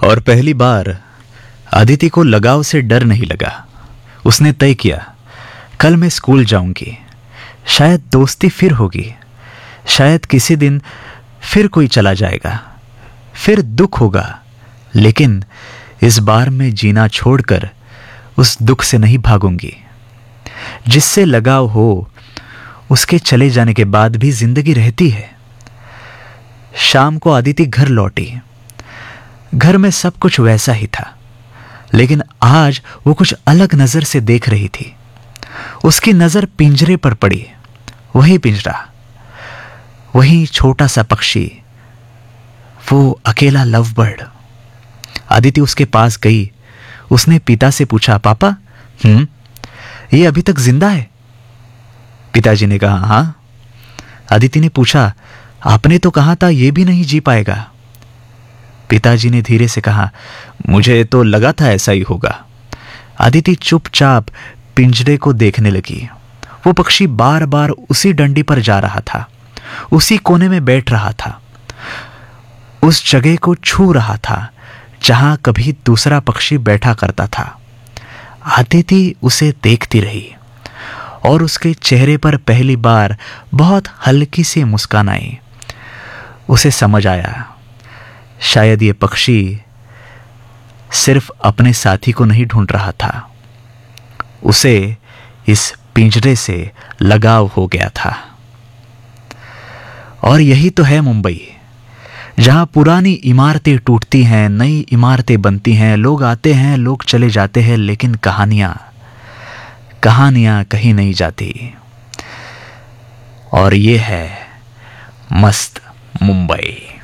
और पहली बार अदिति को लगाव से डर नहीं लगा। उसने तय किया, कल मैं स्कूल जाऊंगी, शायद दोस्ती फिर होगी, शायद किसी दिन फिर कोई चला जाएगा, फिर दुख होगा, लेकिन इस बार मैं जीना छोड़कर उस दुख से नहीं भागूंगी। जिससे लगाव हो उसके चले जाने के बाद भी जिंदगी रहती है। शाम को अदिति घर लौटी। घर में सब कुछ वैसा ही था, लेकिन आज वो कुछ अलग नजर से देख रही थी। उसकी नजर पिंजरे पर पड़ी। वही पिंजरा, वही छोटा सा पक्षी, वो अकेला लव बर्ड। अदिति उसके पास गई। उसने पिता से पूछा, पापा, ये अभी तक जिंदा है? पिताजी ने कहा, हाँ। अदिति ने पूछा, आपने तो कहा था ये भी नहीं जी पाएगा। पिताजी ने धीरे से कहा, मुझे तो लगा था ऐसा ही होगा। अदिति चुपचाप पिंजरे को देखने लगी। वो पक्षी बार बार उसी डंडी पर जा रहा था, उसी कोने में बैठ रहा था, उस जगह को छू रहा था जहां कभी दूसरा पक्षी बैठा करता था। अदिति उसे देखती रही और उसके चेहरे पर पहली बार बहुत हल्की सी मुस्कान आई। उसे समझ आया, शायद ये पक्षी सिर्फ अपने साथी को नहीं ढूंढ रहा था, उसे इस पिंजरे से लगाव हो गया था। और यही तो है मुंबई, जहां पुरानी इमारतें टूटती हैं, नई इमारतें बनती हैं, लोग आते हैं, लोग चले जाते हैं, लेकिन कहानियां कहीं नहीं जाती। और ये है मस्त मुंबई।